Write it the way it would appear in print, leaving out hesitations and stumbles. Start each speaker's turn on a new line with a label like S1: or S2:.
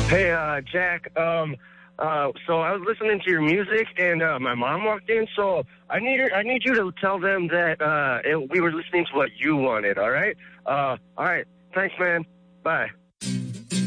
S1: Hey, Jack. So I was listening to your music, and my mom walked in. So I need you to tell them that we were listening to what you wanted. All right. All right. Thanks, man. Bye.